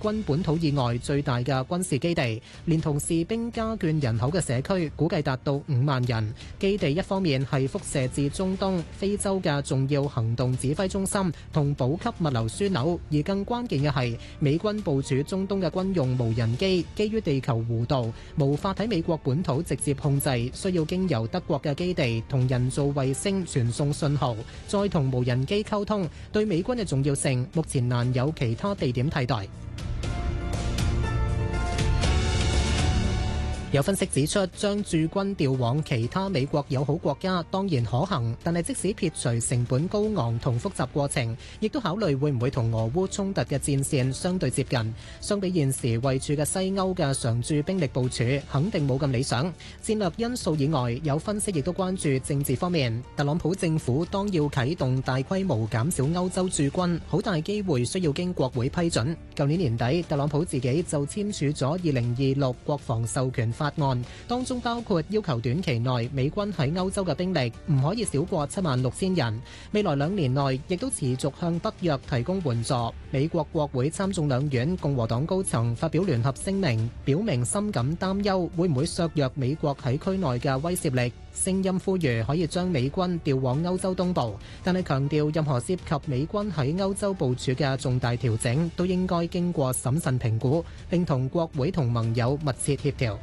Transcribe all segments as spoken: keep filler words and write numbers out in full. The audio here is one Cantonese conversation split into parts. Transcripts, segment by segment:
軍本土以外最大嘅軍事基地，連同士兵家眷人口嘅社區，估計達到五萬人。基地一方面係輻射至中東、非洲嘅重要行動指揮中心同補給物流樞紐，而更關鍵嘅係美軍部署中東嘅軍用無人機，基於地球弧度，無法喺美國本土直接控制，需要經由德國嘅基地同人造衛星傳送信號，再同無人機溝通，對美軍嘅重要性目前難有其他地點替代。有分析指出，將駐軍調往其他美國友好國家當然可行，但係即使撇除成本高昂同複雜過程，亦都考慮會唔會同俄烏衝突嘅戰線相對接近。相比現時位處嘅西歐嘅常駐兵力部署，肯定冇咁理想。戰略因素以外，有分析亦都關注政治方面。特朗普政府當要啟動大規模減少歐洲駐軍，好大機會需要經國會批准。舊年年底，特朗普自己就簽署咗二零二六國防授權法案，當中包括要求短期內美軍喺歐洲嘅兵力唔可以少過七萬六千人，未來兩年內亦都持續向北約提供援助。美國國會參眾兩院共和黨高層發表聯合聲明，表明深感擔憂會唔會削弱美國喺區內嘅威懾力，聲音呼籲可以將美軍調往歐洲東部，但係強調任何涉及美軍喺歐洲部署嘅重大調整都應該經過審慎評估，並同國會同盟友密切協調。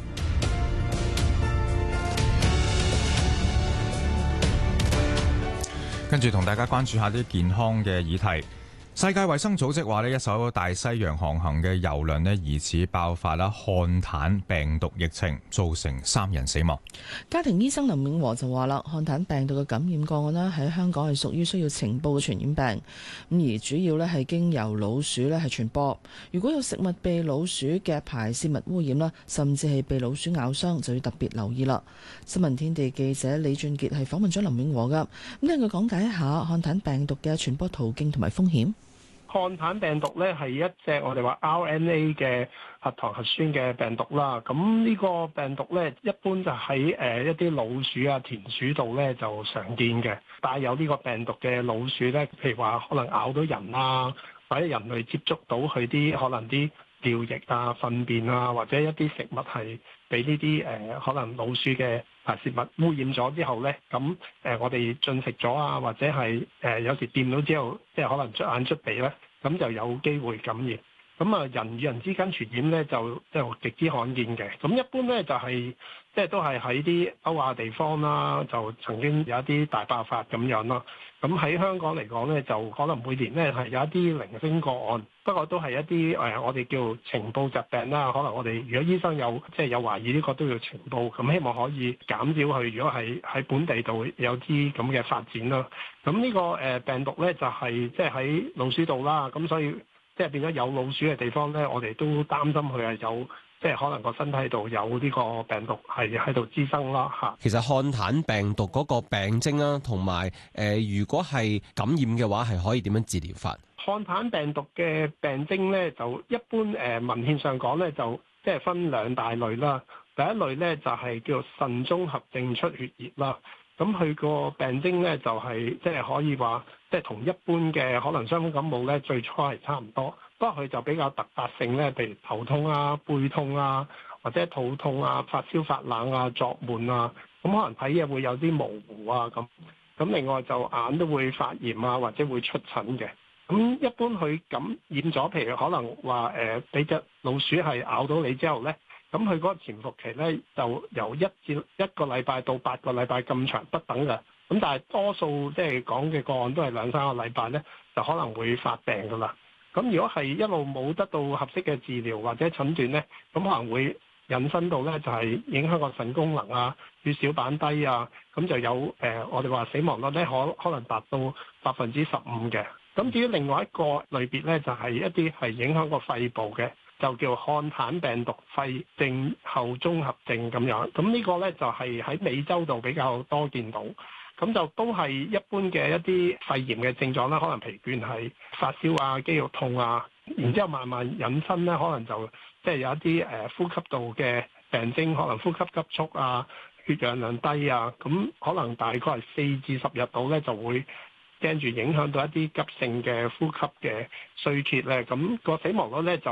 跟住同大家關注下啲健康嘅議題。世界衛生組織話呢，一艘大西洋航行嘅油輪呢疑似爆發啦漢坦病毒疫情，造成三人死亡。 家庭醫生林永和就話啦，漢坦病毒嘅感染個案呢喺香港係屬於需要呈報嘅傳染病，咁而主要呢係經由老鼠呢係傳播。如果有食物被老鼠嘅排泄物污染啦，甚至係被老鼠咬傷，就要特別留意啦。新聞天地記者李俊傑係訪問咗林永和噶，咁聽佢講解一下漢坦病毒嘅傳播途徑同埋風險。 漢坦病毒咧係一隻我哋話 R N A 嘅核糖核酸嘅病毒啦。咁呢個病毒咧一般就喺誒一啲老鼠啊、田鼠度咧就常見嘅。帶有呢個病毒嘅老鼠咧，譬如話可能咬到人啊，或者人類接觸到佢啲可能啲尿液啊、糞便啊，或者一啲食物係俾呢啲誒可能老鼠嘅排泄物污染咗之後咧，咁誒、呃、我哋進食咗啊，或者係誒、呃、有時掂到之後，即係可能捽眼捽鼻咧，咁就有機會感染。咁啊，人與人之間傳染咧就即係極之罕見嘅。咁一般咧就係、是、即係都係喺啲歐亞地方啦，就曾經有一啲大爆發咁樣咯。咁喺香港嚟講咧，就可能每年咧係有一啲零星個案，不過都係一啲誒、呃、我哋叫情報疾病啦。可能我哋如果醫生有即係有懷疑呢個都要情報，咁希望可以減少佢。如果係喺本地度有啲咁嘅發展啦，咁呢個誒病毒咧就係、是、即係喺老鼠度啦，咁所以。即係變咗有老鼠嘅地方咧，我哋都擔心佢係有，即係可能個身體度有呢個病毒係喺度滋生啦嚇。 其實漢坦病毒嗰個病徵啦，同埋誒，如果係感染嘅話，係可以點樣治療法？ 漢坦病毒嘅病徵咧，就一般誒、呃、文獻上講咧，就即係分兩大類啦。第一類咧就係、是、叫做腎綜合症出血熱啦。咁佢個病徵咧就係即係可以話，即係同一般嘅可能傷風感冒咧，最初係差唔多，不過佢就比較突發性咧，譬如頭痛啊、背痛啊，或者肚痛啊、發燒發冷啊、作悶啊，咁可能睇嘢會有啲模糊啊咁。咁另外就眼都會發炎啊，或者會出疹嘅。咁一般佢感染咗，譬如可能話誒俾隻老鼠係咬到你之後咧。咁佢嗰個潛伏期咧，就由一至一個禮拜到八個禮拜咁長不等嘅。咁但係多數即係講嘅個案都係兩三個禮拜咧，就可能會發病噶啦。咁如果係一路冇得到合適嘅治療或者診斷咧，咁可能會引申到咧就係影響個腎功能啊、血小板低啊，咁就有誒、呃、我哋話死亡率咧可可能達到百分之十五嘅。咁至於另外一個類別咧，就係、是、一啲係影響個肺部嘅。就叫漢坦病毒肺症後綜合症咁樣，咁呢個呢，就係喺美洲度比較多見到，咁就都係一般嘅一啲肺炎嘅症狀啦，可能疲倦係發燒啊、肌肉痛啊，然之後慢慢引申呢，可能就即係有一啲誒呼吸道嘅病徵，可能呼吸急促啊、血氧量低啊，咁可能大概係四至十日度呢，就會驚住影響到一啲急性嘅呼吸嘅衰竭咧，咁個死亡率咧就